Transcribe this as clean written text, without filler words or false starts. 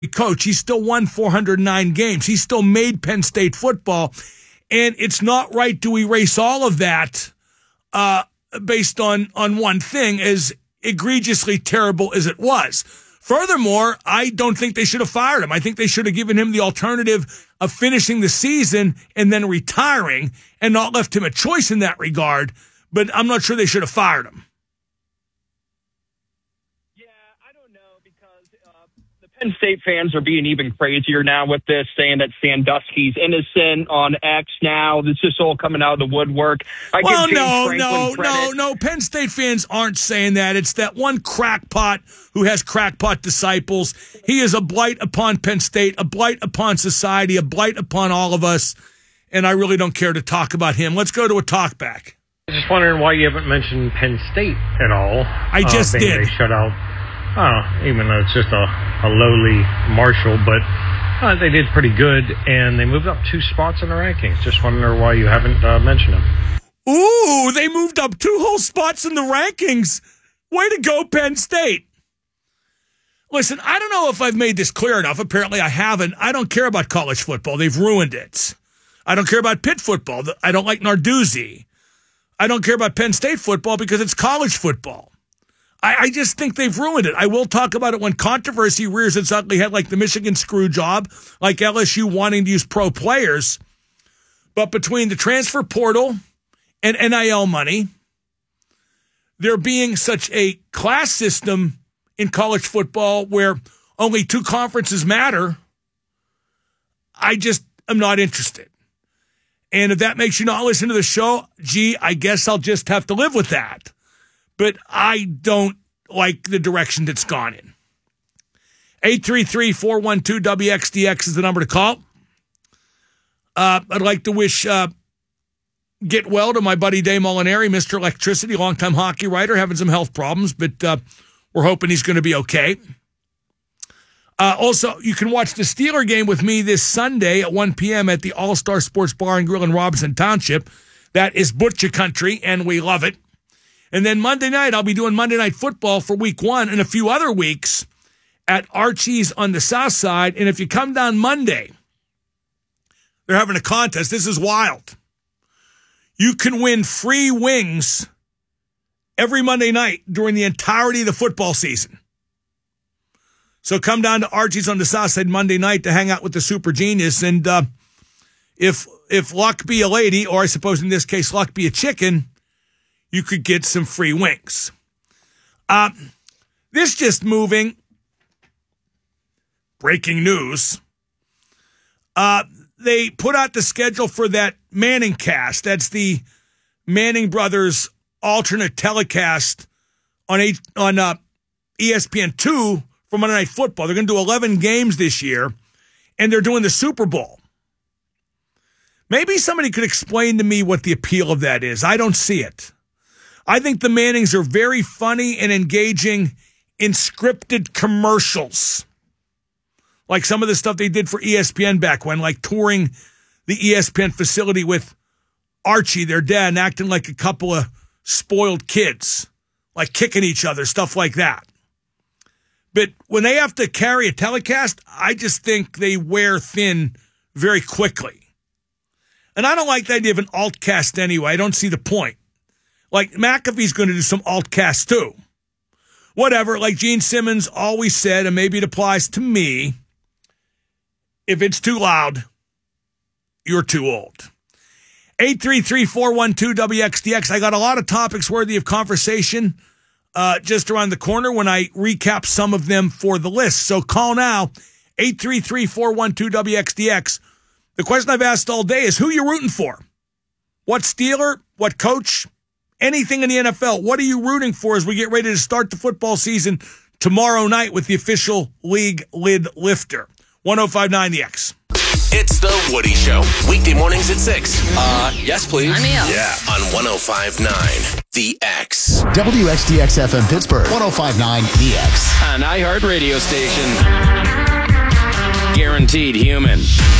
coach. He still won 409 games. He still made Penn State football. And it's not right to erase all of that based on one thing, as egregiously terrible as it was. Furthermore, I don't think they should have fired him. I think they should have given him the alternative of finishing the season and then retiring and not left him a choice in that regard. But I'm not sure they should have fired him. Yeah, I don't know, because the Penn State fans are being even crazier now with this, saying that Sandusky's innocent on X now. This is all coming out of the woodwork. No. Penn State fans aren't saying that. It's that one crackpot who has crackpot disciples. He is a blight upon Penn State, a blight upon society, a blight upon all of us, and I really don't care to talk about him. Let's go to a talkback. I'm just wondering why you haven't mentioned Penn State at all. I just did. They shut out, even though it's just a lowly Marshall, but they did pretty good, and they moved up 2 spots in the rankings. Just wonder why you haven't mentioned them. Ooh, they moved up 2 whole spots in the rankings. Way to go, Penn State. Listen, I don't know if I've made this clear enough. Apparently I haven't. I don't care about college football. They've ruined it. I don't care about Pitt football. I don't like Narduzzi. I don't care about Penn State football because it's college football. I just think they've ruined it. I will talk about it when controversy rears its ugly head, like the Michigan screw job, like LSU wanting to use pro players. But between the transfer portal and NIL money, there being such a class system in college football where only 2 conferences matter, I just am not interested. And if that makes you not listen to the show, I guess I'll just have to live with that. But I don't like the direction that's gone in. 833-412-WXDX is the number to call. I'd like to wish get well to my buddy Dave Molinari, Mr. Electricity, longtime hockey writer, having some health problems, but we're hoping he's going to be okay. Also, you can watch the Steeler game with me this Sunday at 1 p.m. at the All-Star Sports Bar and Grill in Robinson Township. That is Butcher Country, and we love it. And then Monday night, I'll be doing Monday Night Football for week 1 and a few other weeks at Archie's on the South Side. And if you come down Monday, they're having a contest. This is wild. You can win free wings every Monday night during the entirety of the football season. So come down to Archie's on the South Side Monday night to hang out with the Super Genius. And if luck be a lady, or I suppose in this case luck be a chicken, you could get some free wings. This just moving. Breaking news. They put out the schedule for that Manning cast. That's the Manning brothers alternate telecast on ESPN2 for Monday Night Football. They're going to do 11 games this year, and they're doing the Super Bowl. Maybe somebody could explain to me what the appeal of that is. I don't see it. I think the Mannings are very funny and engaging in scripted commercials, like some of the stuff they did for ESPN back when, like touring the ESPN facility with Archie, their dad, and acting like a couple of spoiled kids, like kicking each other, stuff like that. But when they have to carry a telecast, I just think they wear thin very quickly. And I don't like the idea of an altcast anyway. I don't see the point. Like, McAfee's going to do some altcast too. Whatever, like Gene Simmons always said, and maybe it applies to me, if it's too loud, you're too old. 833-412-WXDX. I got a lot of topics worthy of conversation just around the corner when I recap some of them for the list. So call now, 833-412-WXDX. The question I've asked all day is, who you rooting for? What Steeler? What coach? Anything in the NFL. What are you rooting for as we get ready to start the football season tomorrow night with the official league lid lifter? 105.9 The X. It's The Woody Show. Weekday mornings at 6. Yes, please. I'm in. Yeah, on 105.9 The X. WXDX FM Pittsburgh, 105.9 The X. An iHeart radio station. Guaranteed human.